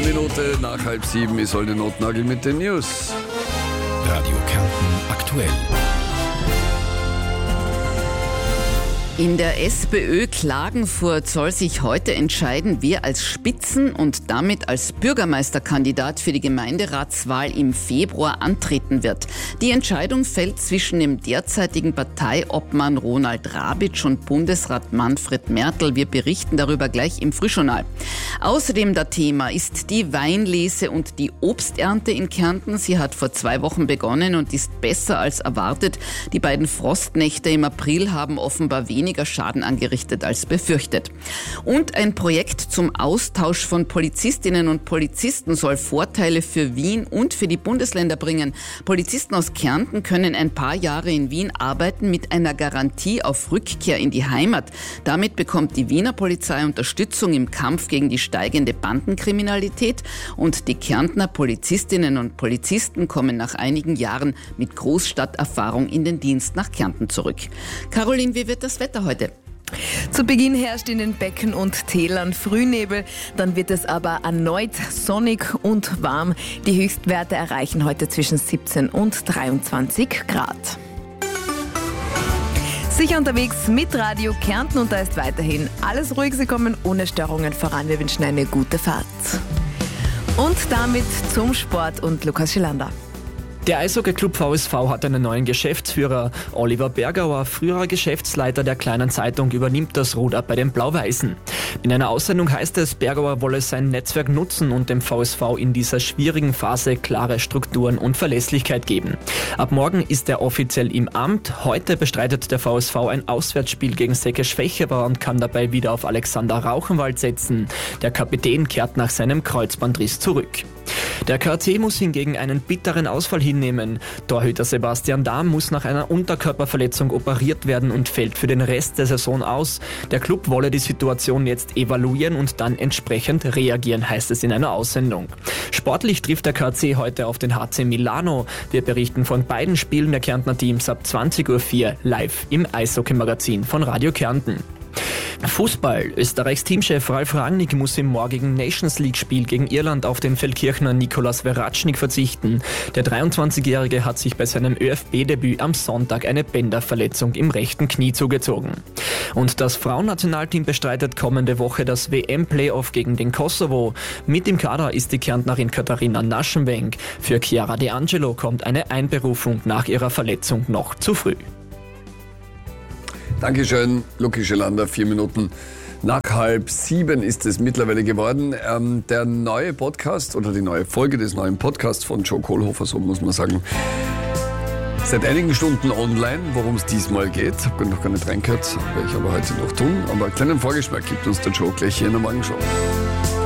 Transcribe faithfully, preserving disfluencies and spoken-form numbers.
Minute nach halb sieben ist Olli Notnagel mit den News. Radio Kärnten aktuell. In der SPÖ Klagenfurt soll sich heute entscheiden, wer als Spitzen- und damit als Bürgermeisterkandidat für die Gemeinderatswahl im Februar antreten wird. Die Entscheidung fällt zwischen dem derzeitigen Parteiobmann Ronald Rabitsch und Bundesrat Manfred Mertl. Wir berichten darüber gleich im Frühjournal. Außerdem das Thema ist die Weinlese und die Obsternte in Kärnten. Sie hat vor zwei Wochen begonnen und ist besser als erwartet. Die beiden Frostnächte im April haben offenbar weniger weniger Schaden angerichtet als befürchtet. Und ein Projekt zum Austausch von Polizistinnen und Polizisten soll Vorteile für Wien und für die Bundesländer bringen. Polizisten aus Kärnten können ein paar Jahre in Wien arbeiten mit einer Garantie auf Rückkehr in die Heimat. Damit bekommt die Wiener Polizei Unterstützung im Kampf gegen die steigende Bandenkriminalität und die Kärntner Polizistinnen und Polizisten kommen nach einigen Jahren mit Großstadterfahrung in den Dienst nach Kärnten zurück. Caroline, wie wird das Wetter heute? Zu Beginn herrscht in den Becken und Tälern Frühnebel, dann wird es aber erneut sonnig und warm. Die Höchstwerte erreichen heute zwischen siebzehn und dreiundzwanzig Grad. Sicher unterwegs mit Radio Kärnten und da ist weiterhin alles ruhig. Sie kommen ohne Störungen voran. Wir wünschen eine gute Fahrt. Und damit zum Sport und Lukas Schilander. Der Eishockey-Club V S V hat einen neuen Geschäftsführer. Oliver Bergauer, früherer Geschäftsleiter der Kleinen Zeitung, übernimmt das Ruder bei den Blau-Weißen. In einer Aussendung heißt es, Bergauer wolle sein Netzwerk nutzen und dem V S V in dieser schwierigen Phase klare Strukturen und Verlässlichkeit geben. Ab morgen ist er offiziell im Amt. Heute bestreitet der V S V ein Auswärtsspiel gegen Säcke Schwächerer und kann dabei wieder auf Alexander Rauchenwald setzen. Der Kapitän kehrt nach seinem Kreuzbandriss zurück. Der K C muss hingegen einen bitteren Ausfall hinnehmen. Torhüter Sebastian Dahm muss nach einer Unterkörperverletzung operiert werden und fällt für den Rest der Saison aus. Der Club wolle die Situation jetzt evaluieren und dann entsprechend reagieren, heißt es in einer Aussendung. Sportlich trifft der K C heute auf den H C Milano. Wir berichten von beiden Spielen der Kärntner Teams ab zwanzig Uhr vier live im Eishockey-Magazin von Radio Kärnten. Fußball. Österreichs Teamchef Ralf Rangnick muss im morgigen Nations League-Spiel gegen Irland auf den Feldkirchner Nicolas Verratschnik verzichten. Der dreiundzwanzigjährige hat sich bei seinem ÖFB-Debüt am Sonntag eine Bänderverletzung im rechten Knie zugezogen. Und das Frauennationalteam bestreitet kommende Woche das W M-Playoff gegen den Kosovo. Mit im Kader ist die Kärntnerin Katharina Naschenwenk. Für Chiara De Angelo kommt eine Einberufung nach ihrer Verletzung noch zu früh. Dankeschön, Luki Schilander. Vier Minuten nach halb sieben ist es mittlerweile geworden. Ähm, der neue Podcast oder die neue Folge des neuen Podcasts von Joe Kohlhofer, so muss man sagen, seit einigen Stunden online. Worum es diesmal geht, habe noch gar nicht reingehört, werde ich aber heute noch tun. Aber einen kleinen Vorgeschmack gibt uns der Joe gleich hier in der Morgenshow.